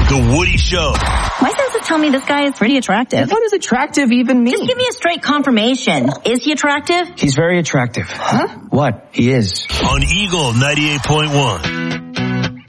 The Woody Show. My senses tell me this guy is pretty attractive. What does attractive even mean? Just give me a straight confirmation. Is he attractive? He's very attractive. Huh? What? He is. On Eagle 98.1.